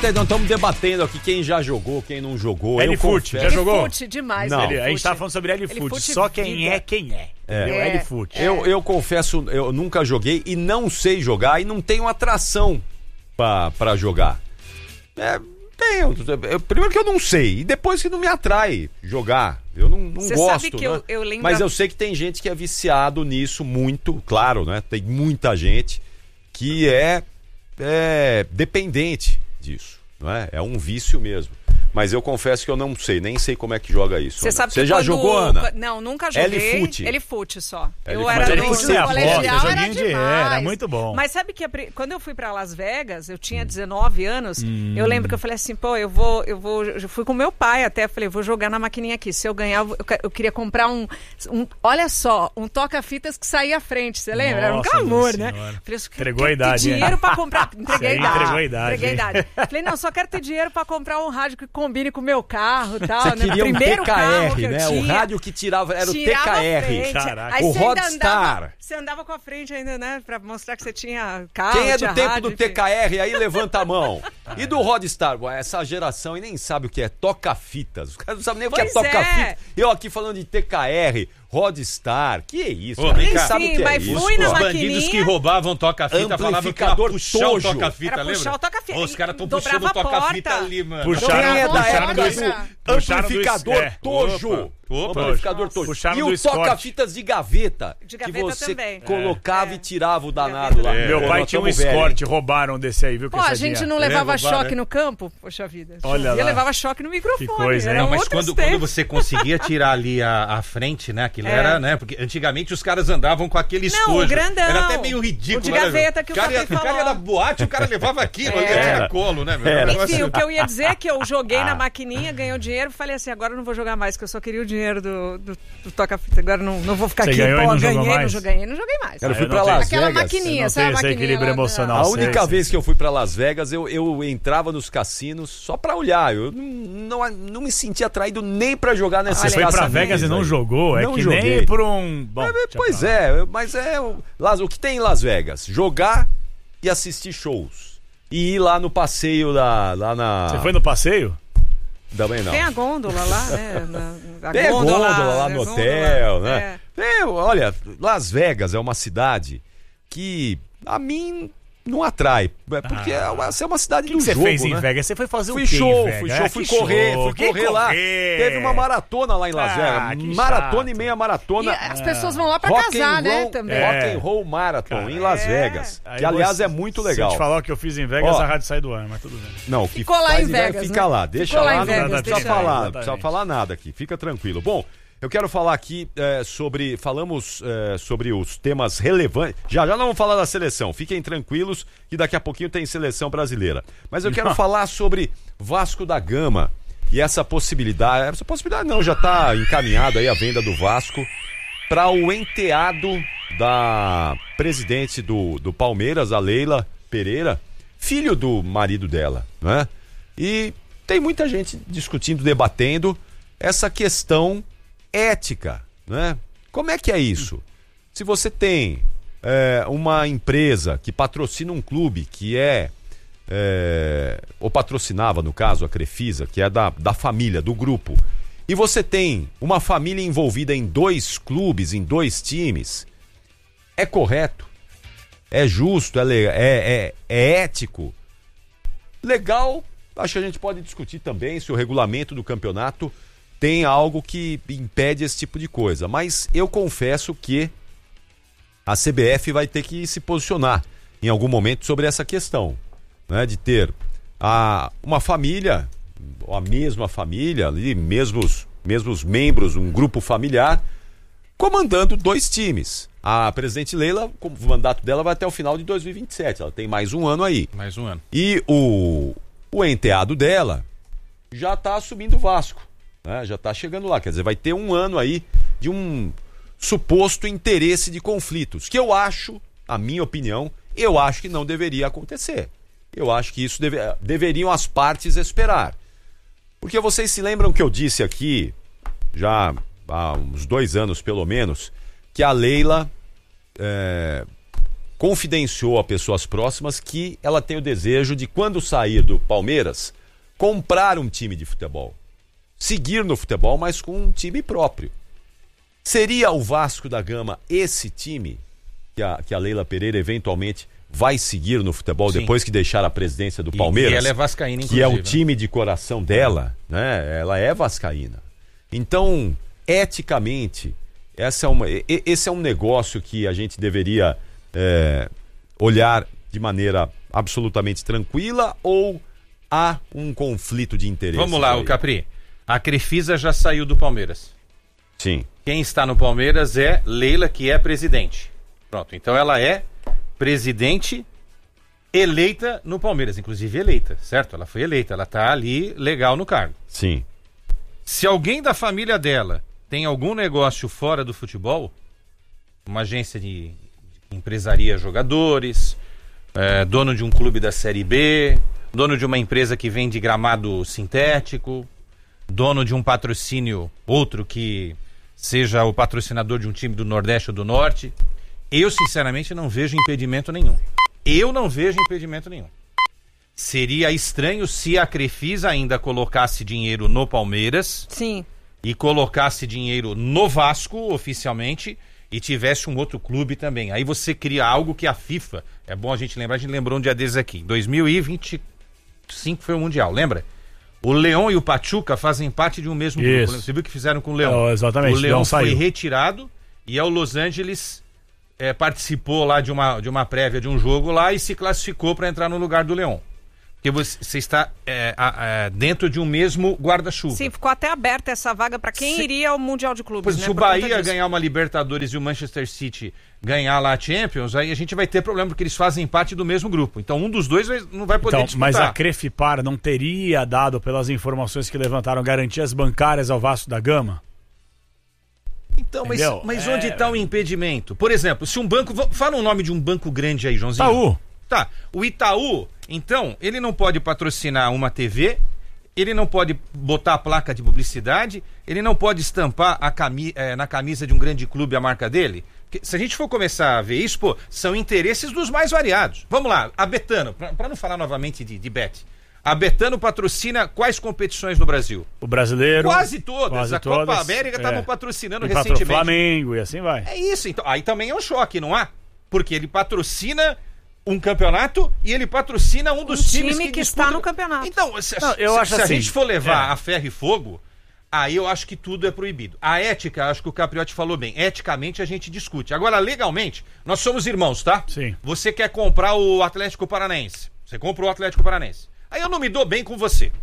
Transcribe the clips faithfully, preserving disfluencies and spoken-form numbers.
Nós estamos debatendo aqui quem já jogou, quem não jogou. L-Foot, já jogou? L-Foot demais. Não. Ele, a gente tava falando sobre L-Foot, só quem vida. é, quem é. É. Entendeu? É. L-Foot. Eu, eu confesso, eu nunca joguei e não sei jogar e não tenho atração pra, pra jogar. É, tenho. Eu, primeiro que eu não sei e depois que não me atrai jogar. Eu não, não Você gosto, sabe que né? eu, eu lembro... Mas eu sei que tem gente que é viciado nisso muito, claro, né? Tem muita gente que é, é dependente disso, não é? É um vício mesmo. Mas eu confesso que eu não sei, nem sei como é que joga isso. Você Ana. sabe Você que já quando... jogou, Ana? Não, nunca joguei. L-Foot. L-Foot só. L-Foot. Eu Mas era L-Foot no, você no aposta, colegial, joguinho era de- demais. era muito bom. Mas sabe que a pri- quando eu fui pra Las Vegas, eu tinha dezenove anos, eu lembro que eu falei assim, pô, eu vou, eu vou, eu fui com meu pai até, falei, vou jogar na maquininha aqui. Se eu ganhar, eu, eu, eu queria comprar um, um, olha só, um toca-fitas que saía à frente, você lembra? Era um Nossa clamor, Senhora. né? Falei, eu Entregou a quero ter idade, hein? dinheiro pra comprar, entreguei a Isso aí idade. entregou a idade, Entreguei a hein? idade. Falei, não, só quero ter dinheiro pra comprar um rádio que combine com o meu carro e tal. Você né? queria um Primeiro T carro K que R, eu né? O tinha. rádio que tirava era o T Tirava K a R. frente. Caraca. Aí O você ainda Rodstar. andava- Você andava com a frente ainda, né? Pra mostrar que você tinha carro, Quem é do tinha tempo rádio, do T K R aí, levanta a mão. Ah, E do Rodstar? Ué, essa geração aí nem sabe o que é toca-fitas. Os caras não sabem nem o que é Pois toca-fitas. é. Eu aqui falando de T K R, Rodstar. Que é isso? Ô, cara? vem Nem cá. sabe o que é mas isso. fui na Os maquininha. bandidos que roubavam toca-fita falavam que era Amplificador puxar o tojo. toca-fita, Era lembra? puxar o toca-fita. Ô, os caras estão Dobrava puxando o a toca-fita porta. ali, mano. Puxaram, Quem é da puxaram época do, do puxaram do- amplificador é. tojo? Opa, opa. Amplificador tojo. Puxaram E do o Scott. toca-fitas de gaveta. De que gaveta você também. colocava É. e tirava o danado lá. É. Meu Pô, pai nós tinha um tamo velho, hein? Escort, roubaram desse aí, viu? Pô, que a esse gente dia. não levava roubaram, choque né? no campo? Poxa vida. Olha Chovia, lá. levava choque no microfone. Que coisa, hein? Eram Não, mas outros quando, tempos. quando você conseguia tirar ali a, a frente, né? Aquilo É. era, né? Porque antigamente os caras andavam com aquele Não, estojo. o grandão. Era até meio ridículo. O de né, gaveta meu? que o cara ia, Capi O cara ia falou. da boate, o cara levava aquilo ali, É. tinha colo, né, meu? Era. Era um negócio- Enfim, o que eu ia dizer é que eu joguei Ah. na maquininha, ganhei o dinheiro e falei assim, agora eu não vou jogar mais, que eu só queria o dinheiro do, do, do toca-fita. Agora não, não vou ficar Você aqui, ganhou e pô, não jogou ganhei, não mais? joguei, não joguei mais. Cara, eu fui eu pra não tenho- Las Aquela Vegas. maquininha, Não sabe tem a esse maquininha equilíbrio lá da- emocional. A Não, única sei, vez sei. que eu fui pra Las Vegas, eu, eu entrava nos cassinos só pra olhar. Eu não, não, não me sentia atraído nem pra jogar nessas Você foi pra caça-níqueis Vegas e não aí. jogou? É Não que joguei. nem por um... Bom, É, deixa pois pra lá. é, mas é o, Las- o que tem em Las Vegas? Jogar e assistir shows. E ir lá no passeio da, lá na... Você foi no passeio? Também não. Tem a gôndola lá, né? Na, a Tem a gôndola lá né? no Gôndola, hotel, é. né? Tem, olha, Las Vegas é uma cidade que a mim não atrai. É porque Ah. essa é uma cidade O que do que você jogo, fez em né? Vegas? Você foi fazer Fui o quê show, em Vegas? fui show, Ah, fui que correr, show, fui que correr lá. correr. Teve uma maratona lá em Las Ah, Vegas. que Maratona chato. e meia E maratona. as pessoas vão lá pra Rock casar, and né? Roll- Também. É. Rock and Roll Marathon Cara, em Las é. Vegas. Aí Que aliás você- é muito Se legal. eu te falar o que eu fiz em Vegas, Ó. a rádio sai do ar, mas tudo bem. Não, que Ficou lá faz em em Vegas, Vegas, fica né? lá, deixa Ficou lá lá, em não, Vegas, não precisa deixa falar, lá. não precisa Exatamente. falar nada aqui, fica tranquilo. Bom, eu quero falar aqui é, sobre, falamos é, sobre os temas relevantes, já já não vamos falar da seleção, fiquem tranquilos que daqui a pouquinho tem seleção brasileira, mas eu quero Não. falar sobre Vasco da Gama e essa possibilidade, essa possibilidade não, já está encaminhada aí a venda do Vasco para o enteado da presidente do, do Palmeiras, a Leila Pereira, filho do marido dela, né? E tem muita gente discutindo, debatendo essa questão ética, né? Como é que é isso? Se você tem é, uma empresa que patrocina um clube que é, é ou patrocinava, no caso, a Crefisa, que é da, da família, do grupo, e você tem uma família envolvida em dois clubes, em dois times, é correto? É justo? É, le- é, é, é ético? Legal, acho que a gente pode discutir também se o regulamento do campeonato tem algo que impede esse tipo de coisa. Mas eu confesso que a C B F vai ter que se posicionar em algum momento sobre essa questão, né, de ter a, uma família, a mesma família, ali, mesmos, mesmos membros, um grupo familiar, comandando dois times. A presidente Leila, o mandato dela vai até o final de dois mil e vinte e sete, ela tem mais um ano aí. Mais um ano. E o, o enteado dela já está assumindo o Vasco, né? Já está chegando lá, quer dizer, vai ter um ano aí de um suposto interesse de conflitos, que eu acho, a minha opinião, eu acho que não deveria acontecer. Eu acho que isso deve, deveriam as partes esperar. Porque vocês se lembram que eu disse aqui, já há uns dois anos pelo menos, que a Leila é, confidenciou a pessoas próximas que ela tem o desejo de, quando sair do Palmeiras, comprar um time de futebol. Seguir no futebol, mas com um time próprio. Seria o Vasco da Gama esse time que a, que a Leila Pereira eventualmente vai seguir no futebol? Sim. Depois que deixar a presidência do Palmeiras? E ela é vascaína, inclusive. Que é o time de coração dela, né? Ela é vascaína. Então, eticamente, essa é uma, esse é um negócio que a gente deveria é, olhar de maneira absolutamente tranquila, ou há um conflito de interesse? Vamos lá, o Capri. A Crefisa já saiu do Palmeiras. Sim. Quem está no Palmeiras é Leila, que é presidente. Pronto, então ela é presidente eleita no Palmeiras, inclusive eleita, certo? Ela foi eleita, ela está ali legal no cargo. Sim. Se alguém da família dela tem algum negócio fora do futebol, uma agência de, de empresaria jogadores, é, dono de um clube da Série B, dono de uma empresa que vende gramado sintético, dono de um patrocínio, outro que seja o patrocinador de um time do Nordeste ou do Norte, eu sinceramente não vejo impedimento nenhum. Eu não vejo impedimento nenhum. Seria estranho se a Crefisa ainda colocasse dinheiro no Palmeiras. Sim. E colocasse dinheiro no Vasco, oficialmente, e tivesse um outro clube também. Aí você cria algo que a FIFA, é bom a gente lembrar, a gente lembrou um dia desses aqui, em dois mil e vinte e cinco foi o Mundial, lembra? O Leão e o Pachuca fazem parte de um mesmo Isso. grupo. Você viu o que fizeram com o Leão? Oh, exatamente. O Leão Leão foi saiu. retirado e é o Los Angeles é, participou lá de uma, de uma prévia de um jogo lá e se classificou para entrar no lugar do Leão. Porque você, você está é, a, a, dentro de um mesmo guarda-chuva. Sim, ficou até aberta essa vaga para quem se, iria ao Mundial de Clubes. Pois, né, se o por conta Bahia disso. ganhar uma Libertadores e o Manchester City ganhar lá a Champions, aí a gente vai ter problema, porque eles fazem parte do mesmo grupo. Então um dos dois vai, não vai poder Então, disputar. mas a Crefipar não teria dado, pelas informações que levantaram, garantias bancárias ao Vasco da Gama? Então, mas, Entendeu? mas É... onde está o impedimento? Por exemplo, se um banco... Fala o nome de um banco grande aí, Joãozinho. Itaú. Tá, o Itaú, então, ele não pode patrocinar uma T V, ele não pode botar a placa de publicidade, ele não pode estampar a cami é, na camisa de um grande clube a marca dele. Porque, se a gente for começar a ver isso, pô, são interesses dos mais variados. Vamos lá, a Betano, para não falar novamente de, de Bet, a Betano patrocina quais competições no Brasil? O brasileiro. Quase todas. Quase a todas, Copa América estavam é. patrocinando E recentemente. o Flamengo e assim vai. É isso, então. Aí também é um choque, não há? Porque ele patrocina um campeonato e ele patrocina um dos Um times time que, que disputa... está no campeonato. Então, se, Não, eu se, acho se assim, a gente for levar é. a ferro e fogo, aí eu acho que tudo é proibido. A ética, acho que o Capriotti falou bem. Eticamente a gente discute. Agora, legalmente, nós somos irmãos, tá? Sim. Você quer comprar o Atlético Paranaense. Você comprou o Atlético Paranaense. Aí eu não me dou bem com você.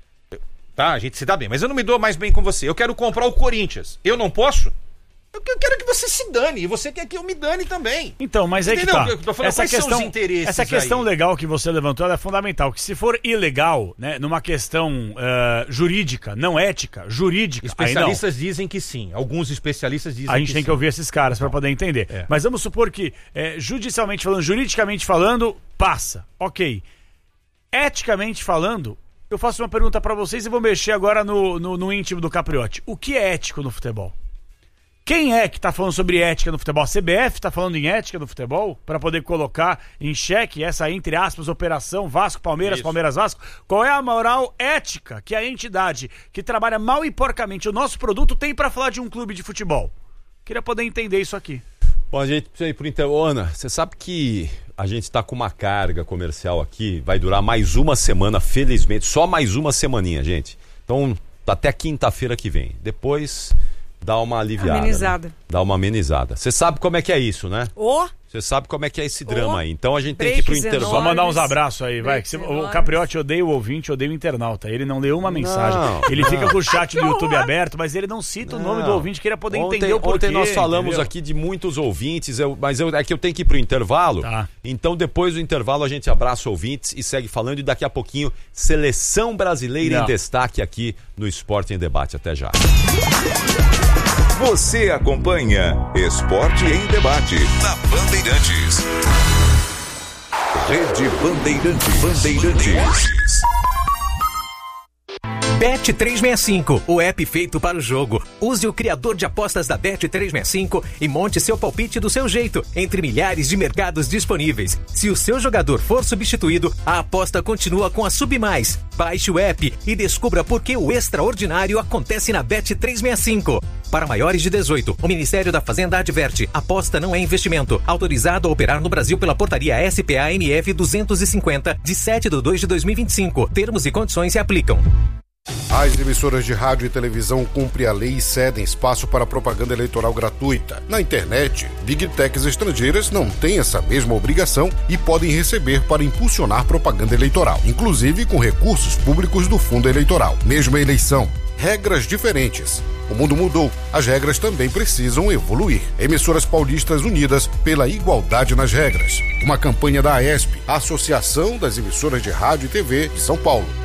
Tá? A gente se dá bem, mas eu não me dou mais bem com você. Eu quero comprar o Corinthians. Eu não posso? Eu quero que você se dane. E você quer que eu me dane também. Então, mas é que Entendeu? tá. Eu tô falando, essa quais são questão, os interesses essa questão aí? legal que você levantou ela é fundamental. Que se for ilegal, né, numa questão uh, jurídica, não ética, jurídica, Especialistas dizem que sim. Alguns especialistas dizem que sim. a gente tem que ouvir esses caras para poder entender. É. Mas vamos supor que, é, judicialmente falando, juridicamente falando, passa. Ok. Eticamente falando, eu faço uma pergunta para vocês e vou mexer agora no, no, no íntimo do Capriotti. O que é ético no futebol? Quem é que tá falando sobre ética no futebol? A C B F tá falando em ética no futebol? Para poder colocar em xeque essa, entre aspas, operação Vasco-Palmeiras, Isso. Palmeiras-Vasco? Qual é a moral ética que a entidade que trabalha mal e porcamente o nosso produto tem para falar de um clube de futebol? Queria poder entender isso aqui. Bom, a gente precisa ir pro inter... Ô, Ana, você sabe que a gente está com uma carga comercial aqui, vai durar mais uma semana, felizmente, só mais uma semaninha, gente. Então, até quinta-feira que vem. Depois, dá uma aliviada. Amenizada. Né? Dá uma amenizada. Você sabe como é que é isso, né? Ô, Você sabe como é que é esse drama Oh, aí. Então a gente tem que ir pro breaks intervalo. Só mandar uns Enormes. abraços aí, vai. Que se- o Enormes. Capriotti odeia o ouvinte, odeia o internauta. Ele não leu uma mensagem. Não, ele não. fica com o chat do YouTube aberto, mas ele não cita o nome do ouvinte, queria poder ontem, entender o porquê. Ontem nós falamos entendeu? aqui de muitos ouvintes, eu, mas eu, é que eu tenho que ir pro intervalo. Tá. Então depois do intervalo a gente abraça ouvintes e segue falando. E daqui a pouquinho, Seleção Brasileira Não. em destaque aqui no Esporte em Debate. Até já. Você acompanha Esporte em Debate na Bandeirantes. Rede Bandeirantes. Bandeirantes. Bet trezentos e sessenta e cinco, o app feito para o jogo. Use o criador de apostas da Bet trezentos e sessenta e cinco e monte seu palpite do seu jeito, entre milhares de mercados disponíveis. Se o seu jogador for substituído, a aposta continua com a Submais. Baixe o app e descubra por que o extraordinário acontece na Bet trezentos e sessenta e cinco. Para maiores de dezoito, o Ministério da Fazenda adverte: aposta não é investimento. Autorizado a operar no Brasil pela portaria S P A M F duzentos e cinquenta, de sete de dois de dois mil e vinte e cinco. Termos e condições se aplicam. As emissoras de rádio e televisão cumprem a lei e cedem espaço para propaganda eleitoral gratuita. Na internet, Big Techs estrangeiras não têm essa mesma obrigação e podem receber para impulsionar propaganda eleitoral, inclusive com recursos públicos do fundo eleitoral. Mesma eleição, regras diferentes. O mundo mudou, as regras também precisam evoluir. Emissoras Paulistas Unidas pela Igualdade nas Regras. Uma campanha da A E S P, a Associação das Emissoras de Rádio e T V de São Paulo.